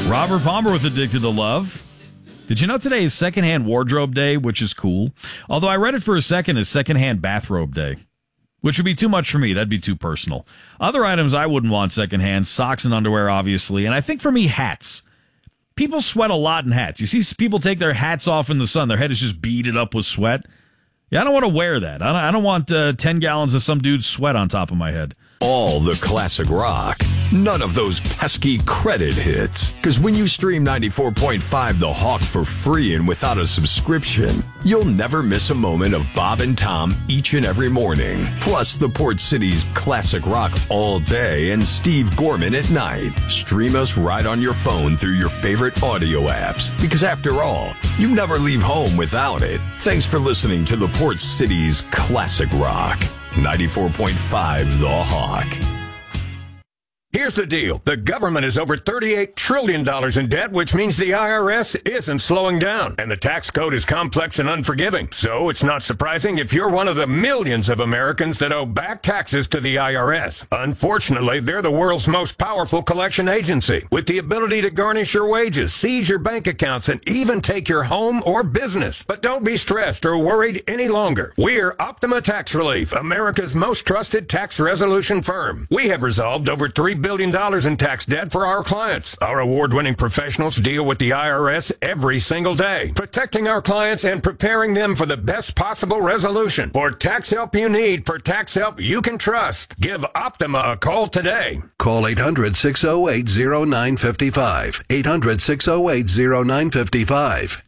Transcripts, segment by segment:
Robert Palmer with Addicted to Love. Did you know today is Secondhand Wardrobe Day, which is cool? Although I read it for a second as Secondhand Bathrobe Day, which would be too much for me. That'd be too personal. Other items I wouldn't want secondhand, socks and underwear, obviously. And I think for me, hats. People sweat a lot in hats. You see people take their hats off in the sun. Their head is just beaded up with sweat. Yeah, I don't want to wear that. I don't want 10 gallons of some dude's sweat on top of my head. All the classic rock. None of those pesky credit hits. Because when you stream 94.5 The Hawk for free and without a subscription, you'll never miss a moment of Bob and Tom each and every morning. Plus the Port City's classic rock all day and Steve Gorman at night. Stream us right on your phone through your favorite audio apps. Because after all, you never leave home without it. Thanks for listening to the Port City's classic rock. 94.5 The Hawk. Here's the deal. The government is over $38 trillion in debt, which means the IRS isn't slowing down. And the tax code is complex and unforgiving. So it's not surprising if you're one of the millions of Americans that owe back taxes to the IRS. Unfortunately, they're the world's most powerful collection agency, with the ability to garnish your wages, seize your bank accounts, and even take your home or business. But don't be stressed or worried any longer. We're Optima Tax Relief, America's most trusted tax resolution firm. We have resolved over $3 billion in tax debt for our clients. Our award-winning professionals deal with the IRS every single day, protecting our clients and preparing them for the best possible resolution. For tax help you need, for tax help you can trust, give Optima a call today. Call 800-608-0955. 800-608-0955.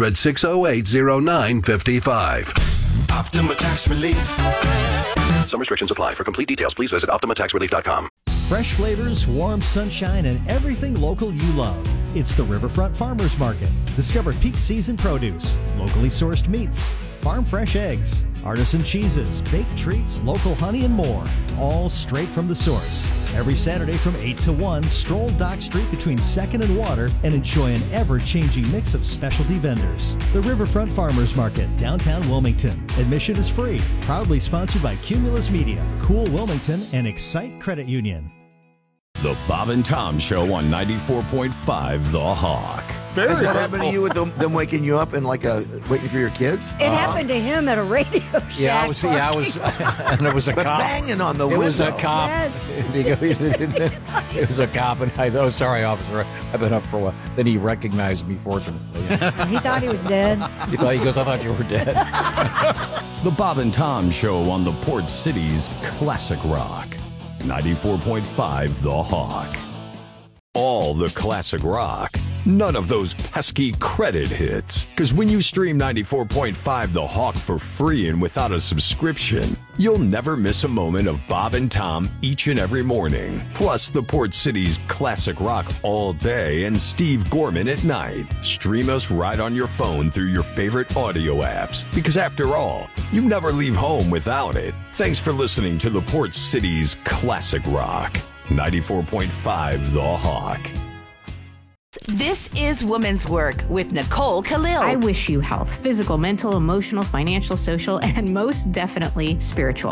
800-608-0955. Optima Tax Relief. Some restrictions apply. For complete details, please visit OptimaTaxRelief.com. Fresh flavors, warm sunshine, and everything local you love. It's the Riverfront Farmers Market. Discover peak season produce, locally sourced meats, farm fresh eggs, artisan cheeses, baked treats, local honey, and more. All straight from the source. Every Saturday from 8 to 1, stroll Dock Street between 2nd and Water and enjoy an ever-changing mix of specialty vendors. The Riverfront Farmers Market, downtown Wilmington. Admission is free. Proudly sponsored by Cumulus Media, Cool Wilmington, and Excite Credit Union. The Bob and Tom Show on 94.5 The Hawk. Has that happened to you with them waking you up and waiting for your kids? It happened to him at a radio shack. Yeah, I was, and it was a cop. Banging on the window. It was a cop. Yes. It was a cop, and I said, "Oh, sorry, officer, I've been up for a while." Then he recognized me, fortunately. He thought he was dead. He goes, "I thought you were dead." The Bob and Tom Show on the Port City's classic rock. 94.5 The Hawk. All the classic rock. None of those pesky credit hits. Because when you stream 94.5 The Hawk for free and without a subscription, you'll never miss a moment of Bob and Tom each and every morning. Plus the Port City's classic rock all day and Steve Gorman at night. Stream us right on your phone through your favorite audio apps. Because after all, you never leave home without it. Thanks for listening to the Port City's classic rock. 94.5 The Hawk. This is Woman's Work with Nicole Khalil. I wish you health, physical, mental, emotional, financial, social, and most definitely spiritual.